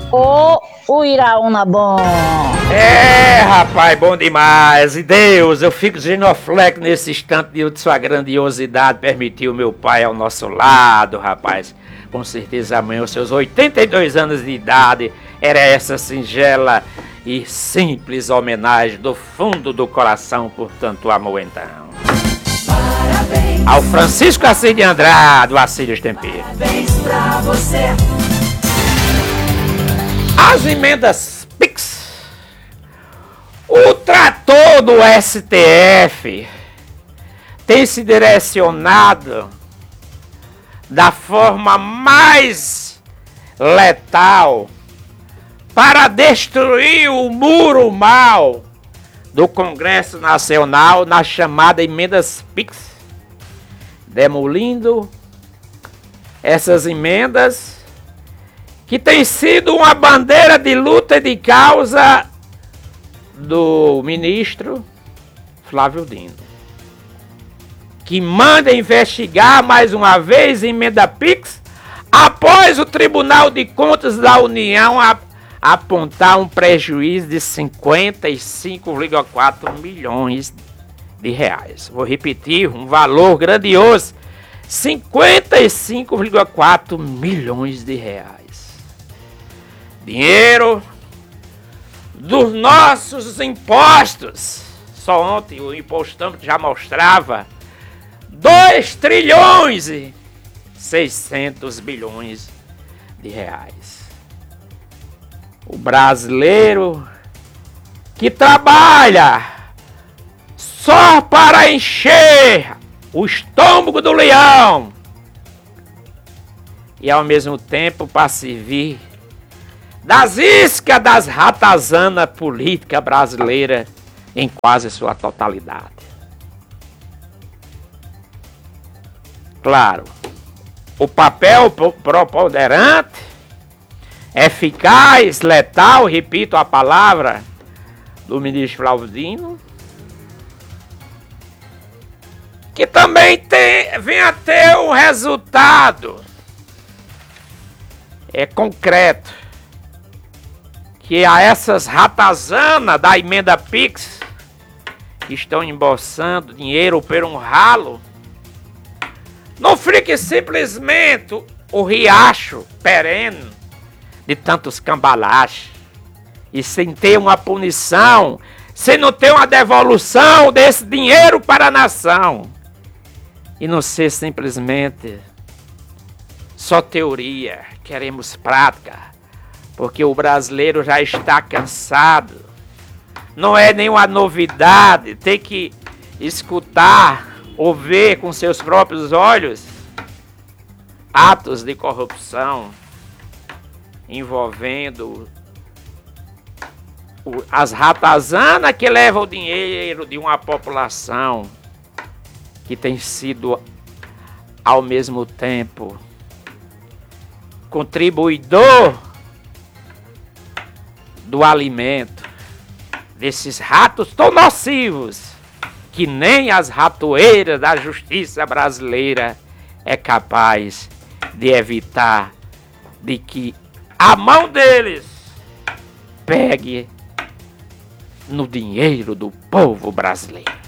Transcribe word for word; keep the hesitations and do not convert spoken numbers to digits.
Ô, o Iraúna bom. É, rapaz, bom demais. E Deus, eu fico genuflexo nesse instante de sua grandiosidade permitiu meu pai ao nosso lado, rapaz. Com certeza amanhã, aos seus oitenta e dois anos de idade, era essa singela e simples homenagem do fundo do coração por tanto amor então. Parabéns. Ao Francisco Assis de Andrade, o Assis Tempero. Parabéns pra você. As emendas Pix. O trator do S T F tem se direcionado da forma mais letal para destruir o muro mal do Congresso Nacional na chamada emendas Pix, demolindo essas emendas que tem sido uma bandeira de luta e de causa do ministro Flávio Dino, que manda investigar mais uma vez emenda Pix após o Tribunal de Contas da União a, apontar um prejuízo de cinquenta e cinco vírgula quatro milhões de reais. Vou repetir, um valor grandioso, cinquenta e cinco vírgula quatro milhões de reais. Dinheiro dos nossos impostos. Só ontem o impostão já mostrava dois trilhões e seiscentos bilhões de reais. O brasileiro que trabalha só para encher o estômago do leão e ao mesmo tempo para servir das iscas das ratazanas política brasileira em quase sua totalidade. Claro, o papel preponderante, eficaz, letal, repito a palavra do ministro Flávio Dino, que também tem, vem a ter um resultado é concreto, que a essas ratazanas da emenda Pix que estão embolsando dinheiro por um ralo, não fique simplesmente o riacho perene de tantos cambalaches e sem ter uma punição, sem não ter uma devolução desse dinheiro para a nação e não ser simplesmente só teoria, queremos prática. Porque o brasileiro já está cansado. Não é nenhuma novidade. Tem que escutar ou ver com seus próprios olhos atos de corrupção envolvendo as ratazanas que levam o dinheiro de uma população que tem sido ao mesmo tempo contribuidor do alimento desses ratos tão nocivos que nem as ratoeiras da justiça brasileira é capaz de evitar de que a mão deles pegue no dinheiro do povo brasileiro.